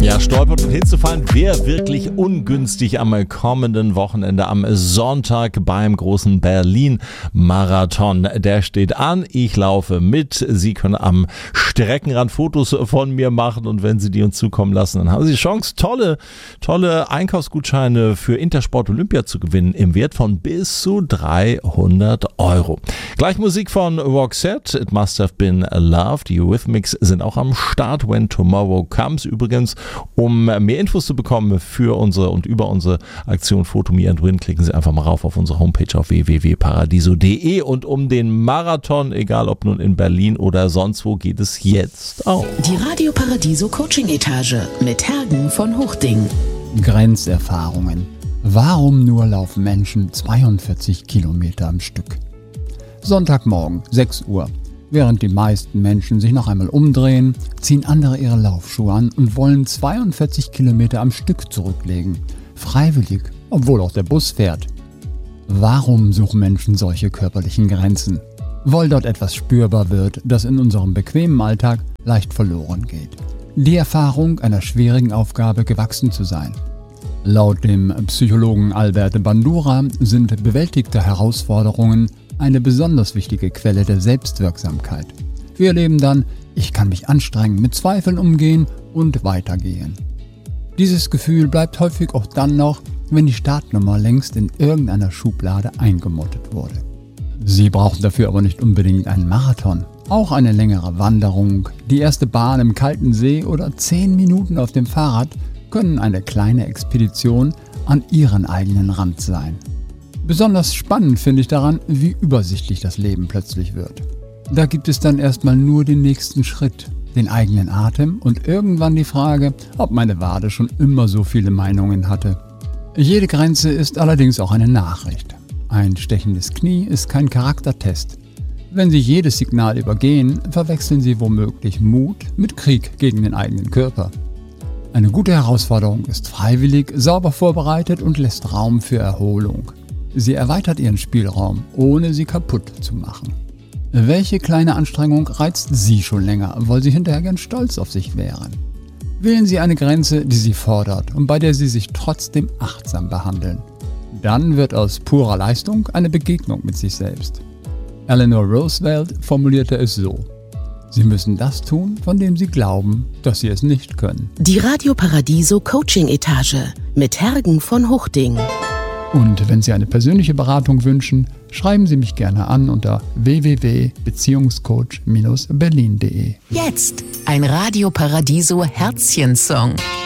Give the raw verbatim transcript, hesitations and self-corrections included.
Ja, stolpert und hinzufallen wäre wirklich ungünstig am kommenden Wochenende, am Sonntag beim großen Berlin-Marathon. Der steht an, ich laufe mit. Sie können am Streckenrand Fotos von mir machen und wenn Sie die uns zukommen lassen, dann haben Sie die Chance, tolle, tolle Einkaufsgutscheine für Intersport Olympia zu gewinnen im Wert von bis zu dreihundert Euro. Gleich Musik von Roxette, It Must Have Been Love. Die Eurythmics sind auch am Start, When Tomorrow Comes. Übrigens, um mehr Infos zu bekommen für unsere und über unsere Aktion Photo Me and Win, klicken Sie einfach mal rauf auf unsere Homepage auf w w w punkt paradiso punkt de und um den Marathon, egal ob nun in Berlin oder sonst wo, geht es jetzt auch. Die Radio Paradiso Coaching Etage mit Hergen von Hochding. Grenzerfahrungen. Warum nur laufen Menschen zweiundvierzig Kilometer am Stück? Sonntagmorgen, sechs Uhr. Während die meisten Menschen sich noch einmal umdrehen, ziehen andere ihre Laufschuhe an und wollen zweiundvierzig Kilometer am Stück zurücklegen. Freiwillig, obwohl auch der Bus fährt. Warum suchen Menschen solche körperlichen Grenzen? Weil dort etwas spürbar wird, das in unserem bequemen Alltag leicht verloren geht. Die Erfahrung, einer schwierigen Aufgabe gewachsen zu sein. Laut dem Psychologen Albert Bandura sind bewältigte Herausforderungen eine besonders wichtige Quelle der Selbstwirksamkeit. Wir erleben dann, ich kann mich anstrengen, mit Zweifeln umgehen und weitergehen. Dieses Gefühl bleibt häufig auch dann noch, wenn die Startnummer längst in irgendeiner Schublade eingemottet wurde. Sie brauchen dafür aber nicht unbedingt einen Marathon. Auch eine längere Wanderung, die erste Bahn im kalten See oder zehn Minuten auf dem Fahrrad können eine kleine Expedition an Ihren eigenen Rand sein. Besonders spannend finde ich daran, wie übersichtlich das Leben plötzlich wird. Da gibt es dann erstmal nur den nächsten Schritt, den eigenen Atem und irgendwann die Frage, ob meine Wade schon immer so viele Meinungen hatte. Jede Grenze ist allerdings auch eine Nachricht. Ein stechendes Knie ist kein Charaktertest. Wenn Sie jedes Signal übergehen, verwechseln Sie womöglich Mut mit Krieg gegen den eigenen Körper. Eine gute Herausforderung ist freiwillig, sauber vorbereitet und lässt Raum für Erholung. Sie erweitert Ihren Spielraum, ohne Sie kaputt zu machen. Welche kleine Anstrengung reizt Sie schon länger, weil Sie hinterher gern stolz auf sich wären? Wählen Sie eine Grenze, die Sie fordert und bei der Sie sich trotzdem achtsam behandeln. Dann wird aus purer Leistung eine Begegnung mit sich selbst. Eleanor Roosevelt formulierte es so: Sie müssen das tun, von dem Sie glauben, dass Sie es nicht können. Die Radio Paradiso Coaching Etage mit Hergen von Hochding. Und wenn Sie eine persönliche Beratung wünschen, schreiben Sie mich gerne an unter w w w punkt beziehungscoach Bindestrich berlin punkt de. Jetzt ein Radio Paradiso Herzchen-Song.